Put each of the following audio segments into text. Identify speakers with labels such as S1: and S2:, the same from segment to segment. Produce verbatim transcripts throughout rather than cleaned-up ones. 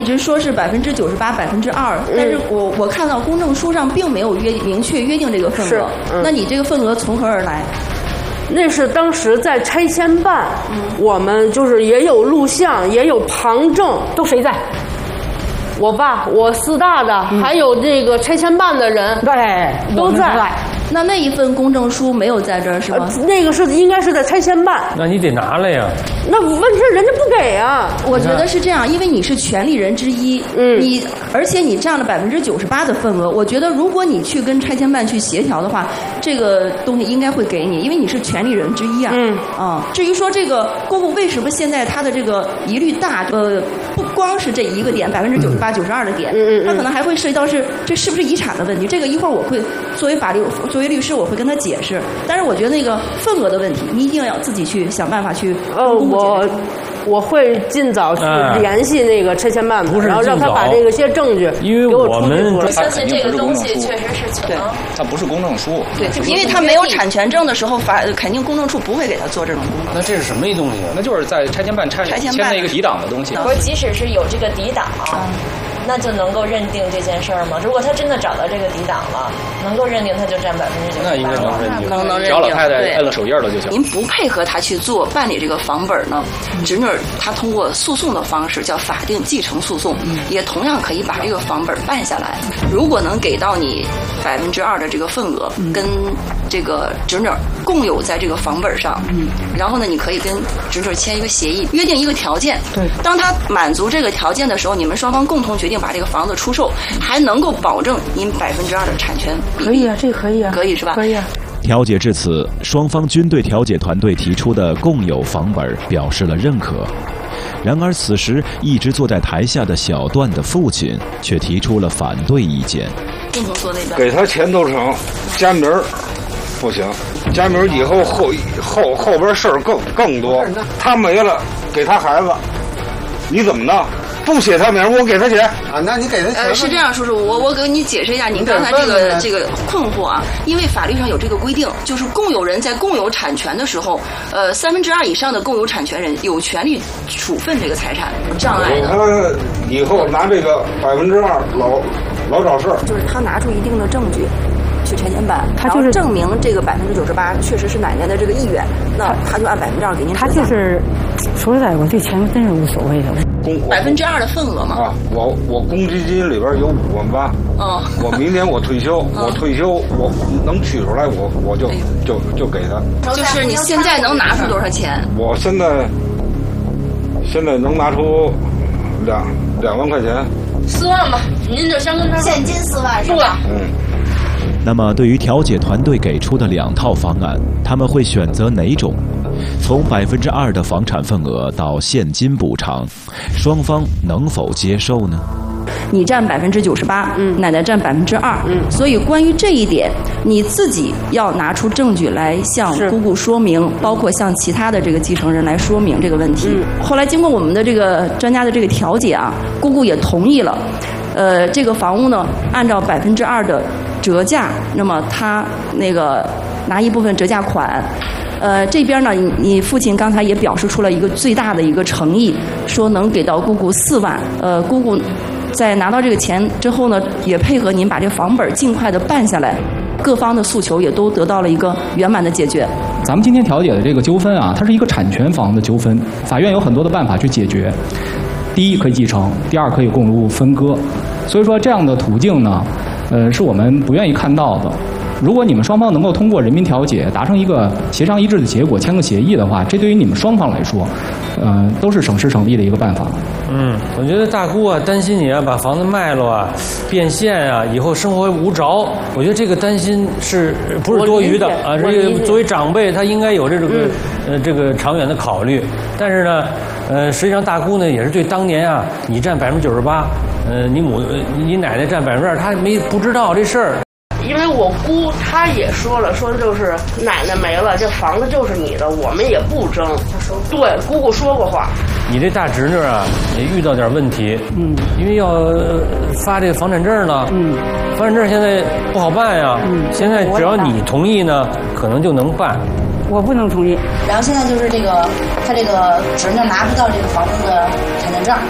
S1: 一直说是百分之九十八、百分之二，但是我我看到公证书上并没有约明确约定这个份额。嗯、那你这个份额从何而来？
S2: 那是当时在拆迁办，嗯、我们就是也有录像，也有旁证，
S3: 都谁在？
S2: 我爸、我四大的，嗯、还有这个拆迁办的人，
S3: 对，
S2: 都在。
S1: 那那一份公证书没有在这儿是吗？
S2: 呃、那个是应该是在拆迁办。
S4: 那你得拿来呀。
S2: 那问题是人家不给啊。
S1: 我觉得是这样，因为你是权利人之一，嗯，你而且你占了百分之九十八的份额。我觉得如果你去跟拆迁办去协调的话，这个东西应该会给你，因为你是权利人之一啊。嗯啊。至于说这个姑姑为什么现在她的这个疑虑大，呃，不光是这一个点，百分之九十八、九十二的点，嗯嗯，她可能还会涉及到是这是不是遗产的问题。这个一会儿我会作为法律作为律师我会跟他解释，但是我觉得那个份额的问题，你一定要自己去想办法去。
S2: 呃，我我会尽早去联系那个拆迁办，
S4: 不是
S2: 然后让他把这个些证据
S4: 因为我们
S5: 我相信这个东西确实是存
S6: 的，它不是公证书。
S1: 对，因为他没有产权证的时候，法肯定公证处不会给他做这种公证。
S6: 那这是什么东西？那就是在拆迁办拆签的一个抵档的东西。
S5: 不是，即使是有这个抵档。那就能够认定这件事儿吗？如果他真的找到这个抵档了，能够认定他就占百分之九十八，
S6: 那应该能认定，
S1: 能能认定。
S6: 只要老太太摁了手印了就行。
S1: 您不配合他去做办理这个房本呢，侄女她通过诉讼的方式叫法定继承诉讼，嗯、也同样可以把这个房本办下来。如果能给到你百分之二的这个份额，嗯、跟这个侄女共有在这个房本上，嗯、然后呢，你可以跟侄女签一个协议，约定一个条件。对，当他满足这个条件的时候，你们双方共同决定把这个房子出售，还能够保证您百分之二的产权。
S3: 可以啊，这个可以啊，
S1: 可以是吧？
S3: 可以啊。
S7: 调解至此，双方均对调解团队提出的共有房本表示了认可。然而，此时一直坐在台下的小段的父亲却提出了反对意见。
S1: 共同做那个，
S8: 给他钱都成，加名儿不行，加名儿以后后后后边事儿更更多。他没了，给他孩子，你怎么弄？不写他名，我给他钱
S9: 啊！那你给他钱。
S1: 呃，是这样，叔叔，我我给你解释一下您刚才这个这个困惑啊。因为法律上有这个规定，就是共有人在共有产权的时候，呃，三分之二以上的共有产权人有权利处分这个财产障碍的。
S8: 他以后拿这个百分之二老老找事儿，
S1: 就是他拿出一定的证据。去拆迁办，
S3: 他就是
S1: 证明这个百分之九十八确实是奶奶的这个意愿，那他就按百分之二给您。
S3: 他就是，说实在，我对钱真是无所谓的。
S1: 百分之二的份额嘛。
S8: 啊，我我公积金里边有五万八。嗯。我明年我退休，嗯、我退休我能取出来，我我就就就给他。
S1: 就是你现在能拿出多少钱？
S8: 我现在现在能拿出两两万块钱。
S2: 四万吧，您就先跟他
S5: 现金四万是吧？
S8: 嗯。
S7: 那么，对于调解团队给出的两套方案，他们会选择哪种？从百分之二的房产份额到现金补偿，双方能否接受呢？
S1: 你占百分之九十八，奶奶占百分之二，所以关于这一点，你自己要拿出证据来向姑姑说明，包括向其他的这个继承人来说明这个问题。嗯、后来经过我们的这个专家的这个调解啊，姑姑也同意了，呃，这个房屋呢，按照百分之二的折价，那么他那个拿一部分折价款，呃，这边呢，你你父亲刚才也表示出了一个最大的一个诚意，说能给到姑姑四万。呃，姑姑在拿到这个钱之后呢，也配合您把这个房本尽快的办下来，各方的诉求也都得到了一个圆满的解决。
S10: 咱们今天调解的这个纠纷啊，它是一个产权房的纠纷，法院有很多的办法去解决。第一可以继承，第二可以共入分割，所以说这样的途径呢。呃，是我们不愿意看到的。如果你们双方能够通过人民调解达成一个协商一致的结果，签个协议的话，这对于你们双方来说，呃，都是省时省力的一个办法。
S4: 嗯，我觉得大姑啊，担心你啊，把房子卖了啊，变现啊，以后生活无着。我觉得这个担心是不是多余的啊？这个作为长辈，他应该有这个、嗯、呃这个长远的考虑。但是呢，呃，实际上大姑呢也是对当年啊，你占百分之九十八。呃，你母你奶奶占百分之二，她没不知道这事儿。
S2: 因为我姑她也说了，说就是奶奶没了，这房子就是你的，我们也不争。对，姑姑说过话。
S4: 你这大侄女啊，也遇到点问题，嗯，因为要发这个房产证呢，嗯，房产证现在不好办呀，嗯，现在只要你同意呢，可能就能办。
S3: 我不能同意。
S5: 然后现在就是这个，他这个侄女拿不到这个房子的产权证。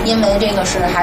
S9: 因为这个是还